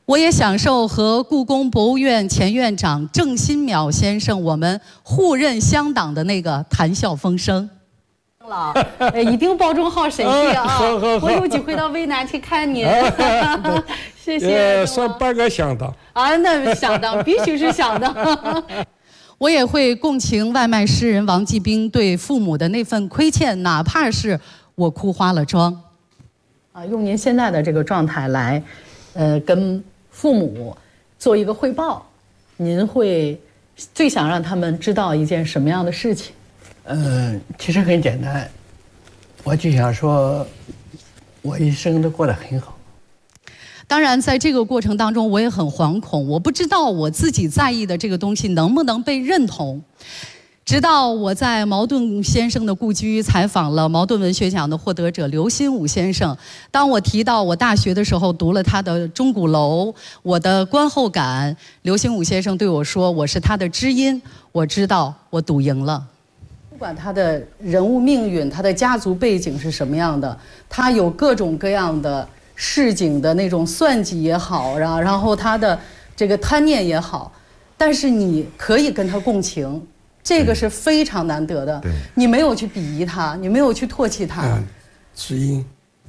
我也享受和故宫博物院前院长郑新淼先生我们互认乡党的那个谈笑风生。一定保重好身体啊！我有机会到渭南去看您，谢谢。 算半个乡党啊，那乡党必须是乡党。我也会共情外卖诗人王继兵对父母的那份亏欠，哪怕是我哭花了妆。啊，用您现在的这个状态来，跟父母做一个汇报，您会最想让他们知道一件什么样的事情？ 其实很简单，我就想说，我一生都过得很好。 当然，在这个过程当中，我也很惶恐，我不知道我自己在意的这个东西能不能被认同。直到我在茅盾先生的故居采访了茅盾文学奖的获得者刘心武先生，当我提到我大学的时候读了他的《钟鼓楼》，我的观后感，刘心武先生对我说：“我是他的知音。”我知道我赌赢了。不管他的人物命运，他的家族背景是什么样的，他有各种各样的市井的那种算计也好，然后他的这个贪念也好，但是你可以跟他共情，这个是非常难得的。你没有去鄙夷他，你没有去唾弃他。 知音。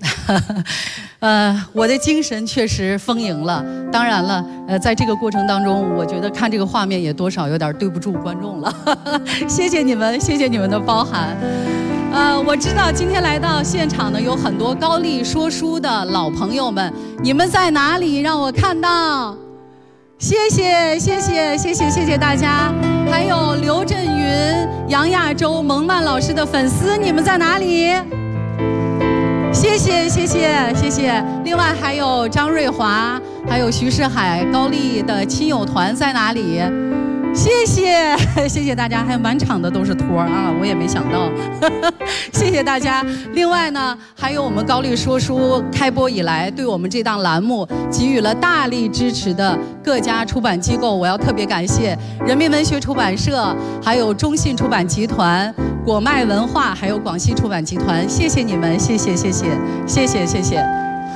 我的精神确实丰盈了。当然了，在这个过程当中，我觉得看这个画面也多少有点对不住观众了。谢谢你们，谢谢你们的包涵。我知道今天来到现场呢，有很多高丽说书的老朋友们，你们在哪里？让我看到。谢谢，谢谢，谢谢，谢谢大家。还有刘震云、杨亚洲、蒙曼老师的粉丝，你们在哪里？谢谢，谢谢，谢谢。另外还有张瑞华，还有徐世海，高丽的亲友团在哪里？谢谢，谢谢大家，还有满场的都是托啊，我也没想到，谢谢大家。另外呢，还有我们高丽说书开播以来，对我们这档栏目给予了大力支持的各家出版机构，我要特别感谢人民文学出版社，还有中信出版集团、果麦文化，还有广西出版集团，谢谢你们，谢谢，谢谢，谢谢，谢谢。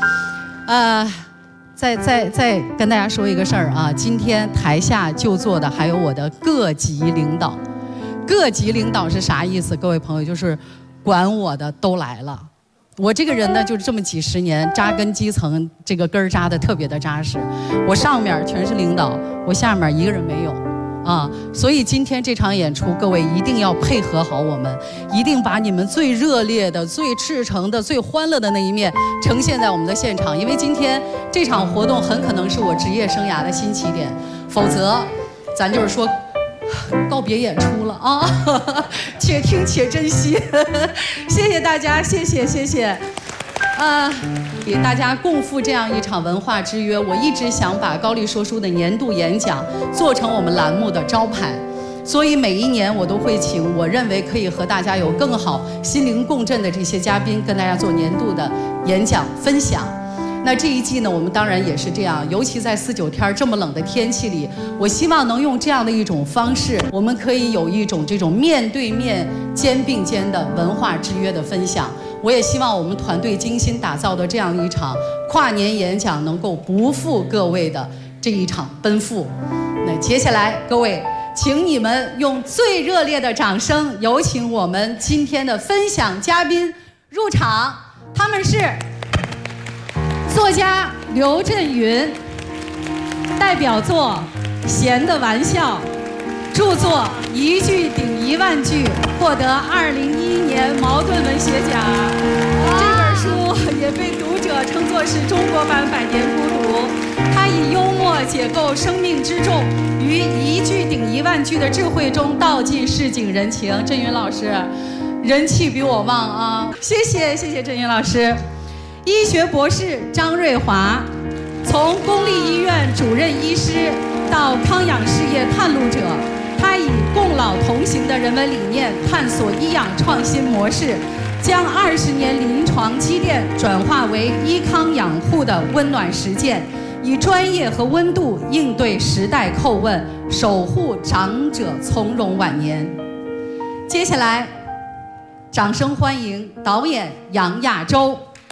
再跟大家说一个事儿啊，今天台下就坐的还有我的各级领导。各级领导是啥意思？各位朋友，就是管我的都来了。我这个人呢，就是这么几十年扎根基层，这个根儿扎得特别的扎实。我上面全是领导，我下面一个人没有。所以今天这场演出，各位一定要配合好我们，一定把你们最热烈的、最赤诚的、最欢乐的那一面呈现在我们的现场。因为今天这场活动很可能是我职业生涯的新起点，否则，咱就是说告别演出了啊！且听且珍惜，谢谢大家，谢谢，谢谢。给大家共赴这样一场文化之约，我一直想把高丽说书的年度演讲做成我们栏目的招牌，所以每一年我都会请我认为可以和大家有更好心灵共振的这些嘉宾，跟大家做年度的演讲分享。那这一季呢，我们当然也是这样，尤其在4、9天这么冷的天气里，我希望能用这样的一种方式，我们可以有一种这种面对面、肩并肩的文化之约的分享。我也希望我们团队精心打造的这样一场跨年演讲，能够不负各位的这一场奔赴。那接下来，各位，请你们用最热烈的掌声，有请我们今天的分享嘉宾入场。他们是作家刘震云，代表作《闲的玩笑》，著作《一句顶1万句》，获得2011年茅盾文学奖。这本书也被读者称作是中国版《百年孤独》。它以幽默解构生命之重，于一句顶1万句的智慧中道尽市井人情。震云老师，人气比我旺啊！谢谢，谢谢震云老师。医学博士张瑞华，从公立医院主任医师到康养事业探路者，他以共老同行的人文理念探索医养创新模式，将20年临床积淀转化为医康养护的温暖实践，以专业和温度应对时代叩问，守护长者从容晚年。接下来，掌声欢迎导演杨亚洲。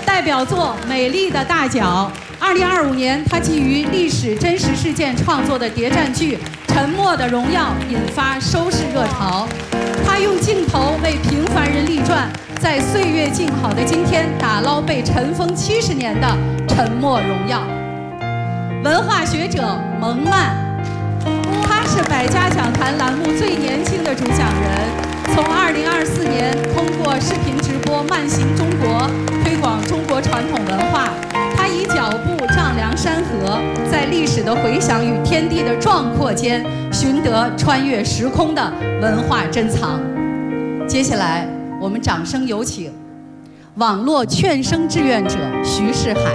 代表作《美丽的大脚》。2025年，他基于历史真实事件创作的谍战剧《沉默的荣耀》引发收视热潮。他用镜头为平凡人立传，在岁月静好的今天打捞被尘封70年的沉默荣耀。文化学者蒙曼，他是百家讲坛栏目最年轻的主讲人。从2024年通过视频直播《慢行中国》推广中国传统文化，他以脚步丈量山河，在历史的回响与天地的壮阔间，寻得穿越时空的文化珍藏。接下来，我们掌声有请网络劝生志愿者徐世海。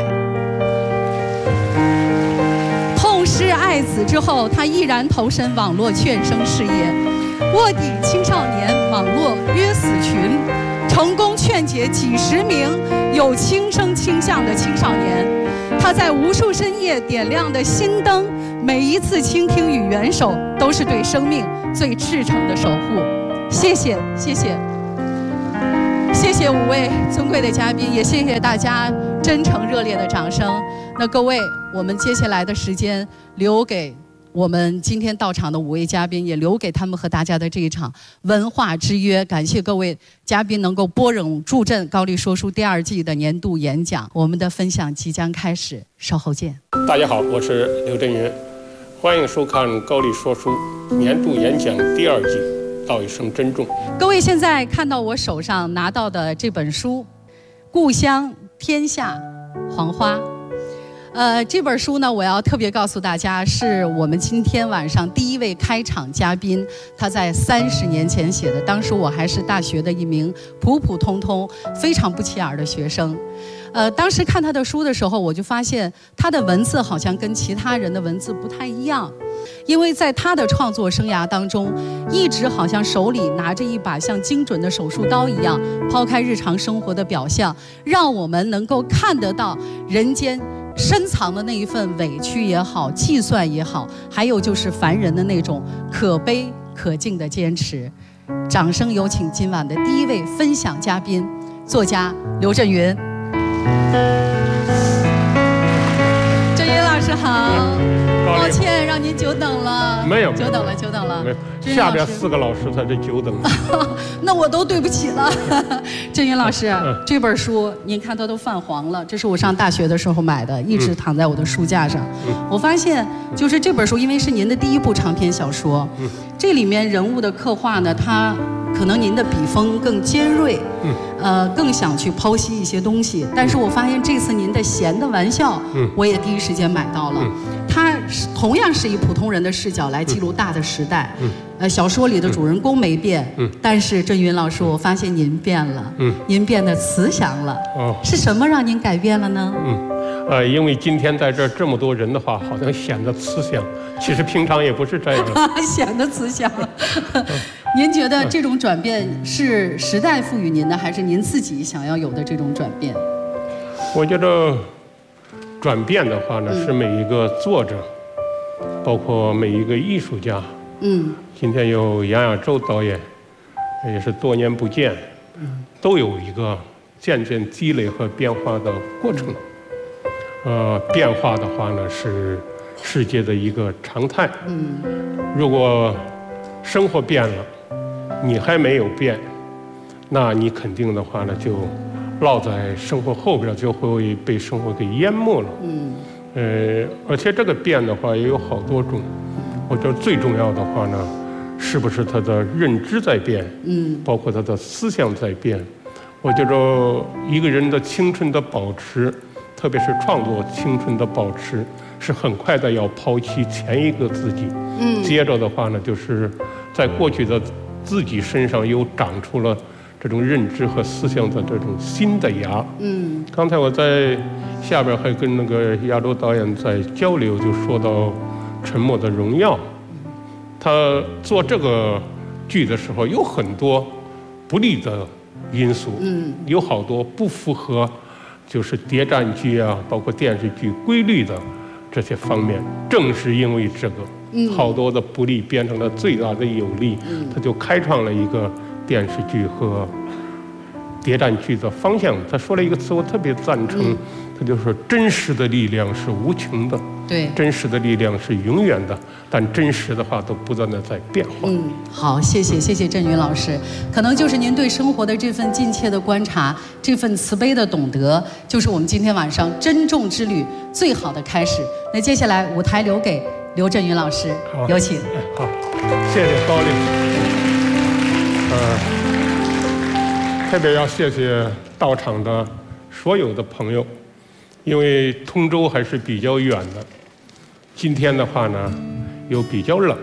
痛失爱子之后，他毅然投身网络劝生事业。卧底青少年网络约死群，成功劝解几十名有轻生倾向的青少年。他在无数深夜点亮的心灯，每一次倾听与援手，都是对生命最赤诚的守护。谢谢，谢谢，谢谢5位尊贵的嘉宾，也谢谢大家真诚热烈的掌声。那各位，我们接下来的时间留给我们今天到场的5位嘉宾，也留给他们和大家的这一场文化之约。感谢各位嘉宾能够拨冗助阵，高丽说书第2季的年度演讲，我们的分享即将开始，稍后见。 大家好，我是刘震云，欢迎收看高丽说书年度演讲第2季，道一声珍重。 各位现在看到我手上拿到的这本书《故乡天下黄花》。这本书呢，我要特别告诉大家，是我们今天晚上第1位开场嘉宾，他在30年前写的。当时我还是大学的一名普普通通、非常不起眼的学生。当时看他的书的时候，我就发现他的文字好像跟其他人的文字不太一样，因为在他的创作生涯当中，一直好像手里拿着一把像精准的手术刀一样，抛开日常生活的表象，让我们能够看得到人间深藏的那一份委屈也好，计算也好，还有就是凡人的那种可悲可敬的坚持。掌声有请今晚的第1位分享嘉宾，作家刘震云。震云老师好，抱歉让您久等了。 没有， 久等了，久等了。 下边4个老师才是久等。 那我都对不起了。震云老师，这本书您看它都泛黄了，这是我上大学的时候买的，一直躺在我的书架上。我发现就是这本书，因为是您的第1部长篇小说，这里面人物的刻画呢，它可能您的笔锋更尖锐，更想去剖析一些东西。但是我发现这次您的闲的玩笑，我也第一时间买到了。它同样是以普通人的视角来记录大的时代。小说里的主人公没变，但是震云老师，我发现您变了，您变得慈祥了。是什么让您改变了呢？ 因为今天在这这么多人的话，好像显得慈祥，其实平常也不是这样。 显得慈祥。您觉得这种转变是时代赋予您的，还是您自己想要有的这种转变？ 我觉得转变的话呢，是每一个作者，包括每一个艺术家。今天有杨亚洲导演，也是多年不见，都有一个渐渐积累和变化的过程。变化的话呢，是世界的一个常态。如果生活变了，你还没有变，那你肯定的话呢，就落在生活后边，就会被生活给淹没了。而且这个变的话也有好多种。我觉得最重要的话呢，是不是他的认知在变？包括他的思想在变。我觉着一个人的青春的保持，特别是创作青春的保持，是很快的要抛弃前一个自己。接着的话呢，就是在过去的自己身上又长出了这种认知和思想的这种新的芽。刚才我在下边还跟那个亚洲导演在交流，就说到沉默的荣耀。他做这个剧的时候有很多不利的因素，有好多不符合就是谍战剧啊，包括电视剧规律的这些方面。正是因为这个，好多的不利变成了最大的有利，他就开创了一个电视剧和谍战剧的方向。他说了一个词，我特别赞成，他就说真实的力量是无穷的， 对， 真实的力量是永远的，但真实的话都不断的在变化。 好，谢谢郑云老师，可能就是您对生活的这份近切的观察，这份慈悲的懂得，就是我们今天晚上珍重之旅最好的开始。那接下来舞台留给刘震云老师，有请。 好，谢谢高丽。特别要谢谢到场的所有的朋友，因为通州还是比较远的，今天的话呢又比较冷，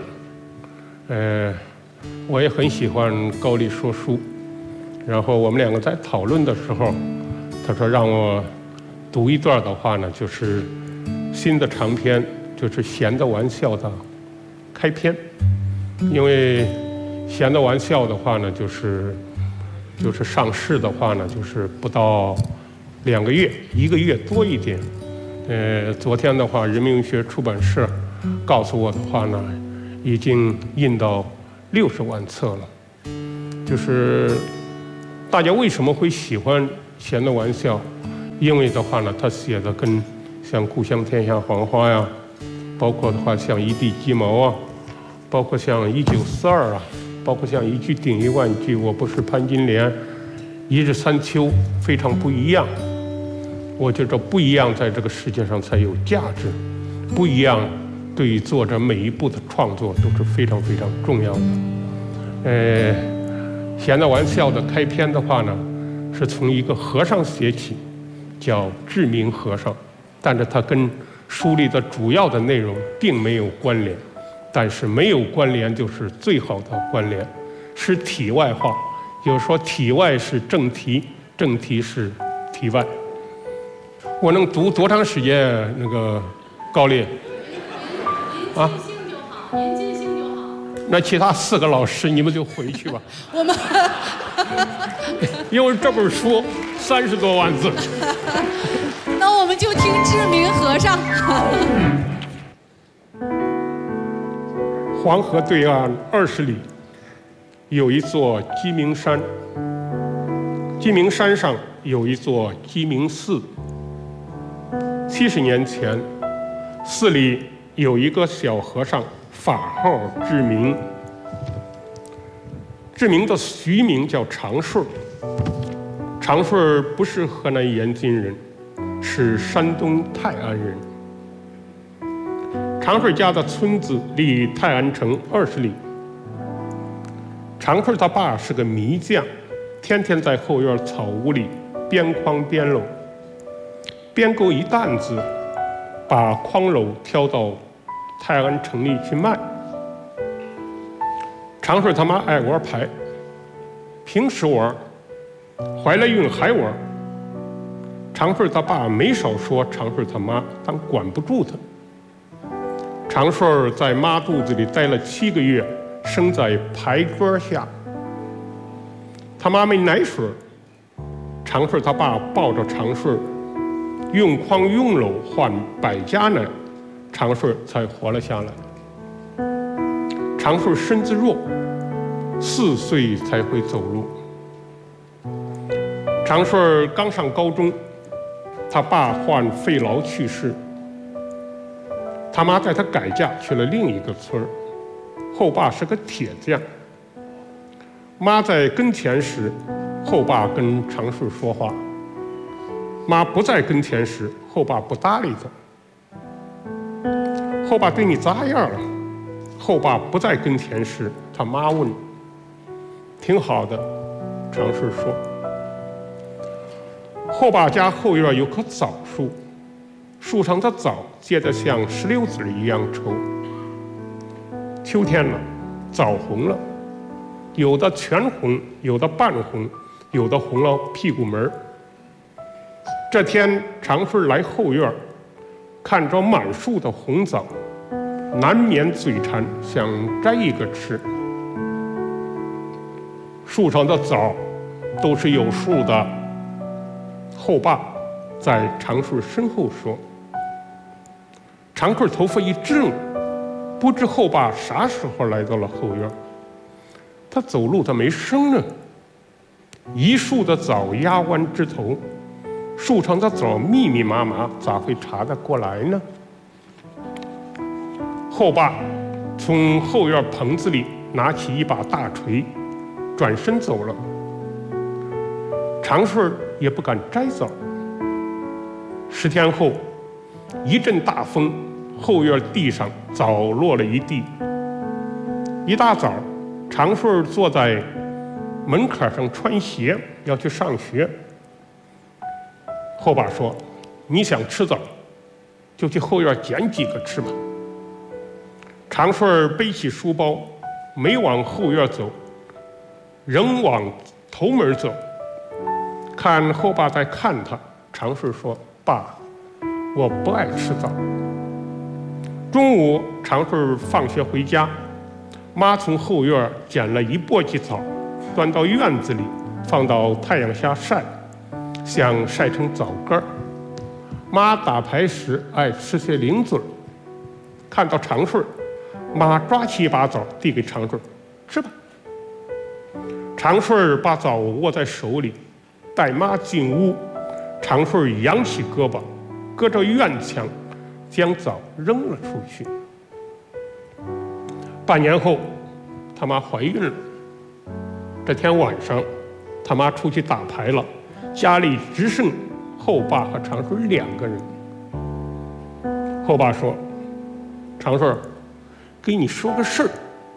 我也很喜欢高丽说书，然后我们两个在讨论的时候，他说让我读一段的话呢，就是新的长篇，就是闲的玩笑的开篇，因为闲的玩笑的话呢，就是上市的话呢，就是不到2个月，1个月多一点。昨天的话，人民文学出版社告诉我的话呢，已经印到60万册了。就是大家为什么会喜欢闲的玩笑？因为的话呢，他写的跟像《故乡天下黄花》呀，包括的话像《一地鸡毛》啊，包括像《1942》啊。包括像一句顶一万句，我不是潘金莲，一日三秋，非常不一样。我觉得不一样，在这个世界上才有价值。不一样，对于作者每一部的创作都是非常非常重要的。闲的玩笑的开篇的话呢，是从一个和尚写起，叫志明和尚，但是他跟书里的主要的内容并没有关联。但是没有关联就是最好的关联，是题外话，就是说题外是正题，正题是题外。我能读多长时间？那个高丽啊，您尽兴就好，您尽兴就好。那其他4个老师你们就回去吧。 我们因为这本书30多万字。 那我们就听志明和尚。 黄河对岸20里，有一座鸡鸣山。鸡鸣山上有一座鸡鸣寺。70年前，寺里有一个小和尚，法号志明。志明的俗名叫长顺。长顺不是河南延津人，是山东泰安人。长顺家的村子离泰安城20里。长顺他爸是个迷匠，天天在后院草屋里编筐编篓，编够一担子，把筐篓挑到泰安城里去卖。长顺他妈爱玩牌，平时玩，怀了孕还玩。长顺他爸没少说长顺他妈，但管不住他。长顺在妈肚子里待了7个月，生在牌桌下。他妈没奶水，长顺他爸抱着长顺，用筐用篓换100家奶，长顺才活了下来。长顺身子弱，4岁才会走路。长顺刚上高中，他爸患肺痨去世。他妈带他改嫁去了另一个村儿，后爸是个铁匠。妈在跟前时，后爸跟长顺说话；妈不在跟前时，后爸不搭理他。后爸对你咋样了？后爸不在跟前时，他妈问。挺好的，长顺说。后爸家后院有棵枣树，树上的枣结得像石榴籽一样稠。秋天了，枣红了，有的全红，有的半红，有的红了屁股门儿。这天长顺来后院，看着满树的红枣，难免嘴馋，想摘一个吃。树上的枣都是有数的，后爸在长顺身后说。长顺头发一怔，不知后爸啥时候来到了后院。他走路他没声呢， 一树的枣压弯枝头，树上的枣密密麻麻，咋会查得过来呢？后爸从后院棚子里拿起一把大锤，转身走了。长顺也不敢摘枣。10天后，一阵大风，后院地上枣落了一地。一大早，长顺坐在门槛上穿鞋，要去上学。后爸说：“你想吃枣，就去后院捡几个吃吧。”长顺背起书包，没往后院走，仍往头门走。看后爸在看他，长顺说：“爸，我不爱吃枣。”中午，长顺放学回家，妈从后院捡了一簸箕枣，端到院子里，放到太阳下晒，想晒成枣干儿。妈打牌时爱吃些零嘴儿，看到长顺，妈抓起一把枣递给长顺：“吃吧。”长顺把枣握在手里，带妈进屋。长顺扬起胳膊，隔着院墙将枣扔了出去。半年后，他妈怀孕了。这天晚上，他妈出去打牌了，家里只剩后爸和长顺2个人。后爸说：“长顺，给你说个事儿。”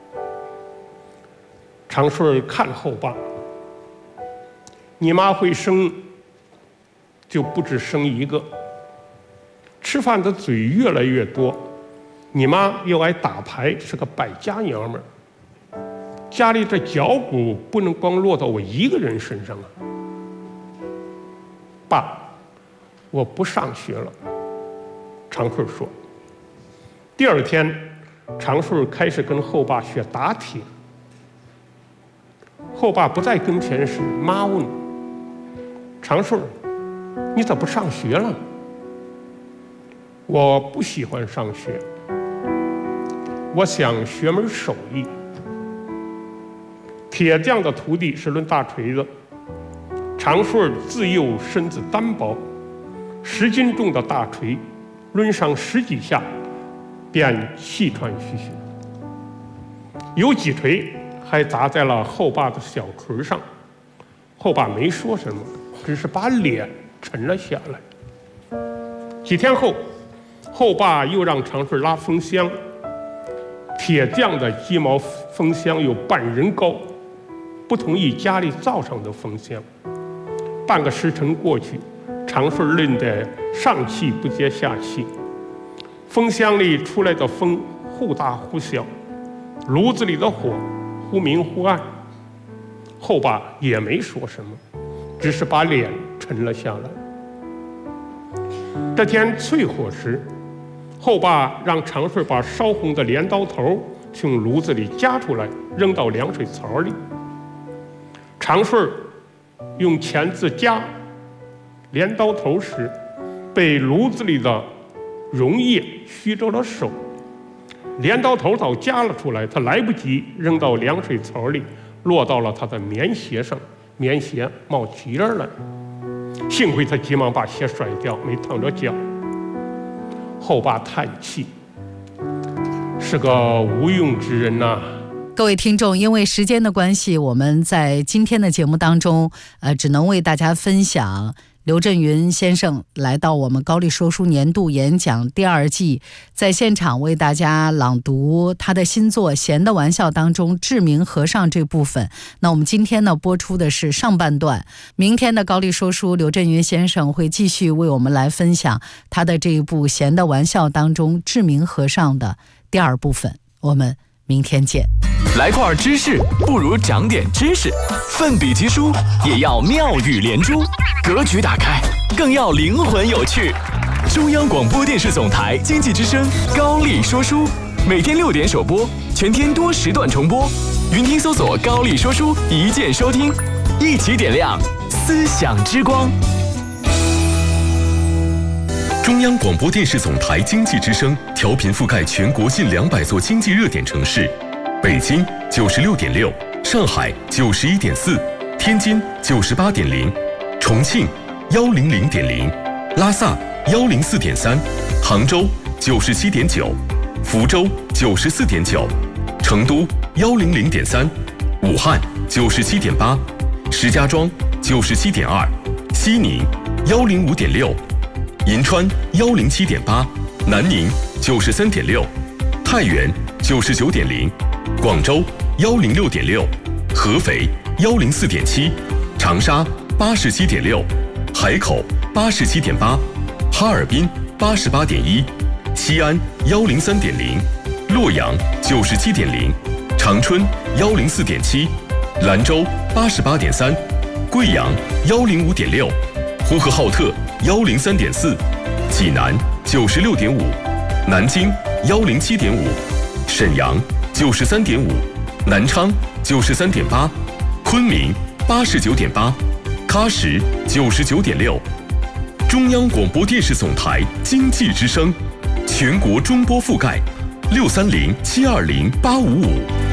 长顺看后爸：“你妈会生，就不止生一个。吃饭的嘴越来越多，你妈又爱打牌，是个败家娘们儿。家里这脚骨不能光落到我一个人身上啊。爸，我不上学了。”长顺说。第2天，长顺开始跟后爸学打铁。后爸不在跟前时，妈问：“长顺，你咋不上学了？”“我不喜欢上学，我想学门手艺。”铁匠的徒弟是抡大锤子，长顺自幼身子单薄，10斤重的大锤抡上10几下，便气喘吁吁。有几锤还砸在了后爸的小腿上，后爸没说什么，只是把脸沉了下来。几天后，后爸又让长顺拉风箱，铁匠的鸡毛风箱有半人高，不同意家里造上的风箱。半个时辰过去，长顺累得上气不接下气，风箱里出来的风忽大忽小，炉子里的火忽明忽暗。后爸也没说什么，只是把脸沉了下来。这天淬火时，后爸让长顺把烧红的镰刀头从炉子里夹出来，扔到凉水槽里。长顺用钳子夹镰刀头时，被炉子里的溶液虚着了手，镰刀头早夹了出来，他来不及扔到凉水槽里，落到了他的棉鞋上，棉鞋冒起烟来。幸亏他急忙把鞋甩掉，没烫着脚。后爸叹气，是个无用之人呐。 各位听众，因为时间的关系，我们在今天的节目当中，只能为大家分享刘震云先生来到我们高丽说书年度演讲第2季，在现场为大家朗读他的新作《闲的玩笑》当中志明和尚这部分。那我们今天呢播出的是上半段，明天的高丽说书刘震云先生会继续为我们来分享他的这一部《闲的玩笑》当中志明和尚的第2部分。我们明天见。 来块知识不如长点知识，奋笔疾书也要妙语连珠，格局打开更要灵魂有趣。中央广播电视总台经济之声高丽说书，每天6点首播，全天多时段重播。云听搜索高丽说书，一键收听，一起点亮思想之光。 中央广播电视总台经济之声调频覆盖全国近200座经济热点城市，北京96.6，上海91.4， 天津98.0，重庆100.0，拉萨104.3，杭州97.9，福州94.9，成都100.3，武汉97.8，石家庄97.2，西宁105.6，银川107.8，南宁93.6，太原99.0，广州106.6，合肥104.7，长沙87.6，海口87.8，哈尔滨88.1，西安103.0，洛阳97.0，长春104.7，兰州88.3，贵阳105.6，呼和浩特103.4，济南96.5，南京107.5，沈阳93.5，南昌93.8，昆明89.8，喀什99.6。中央广播电视总台经济之声，全国中波覆盖，630-720-855。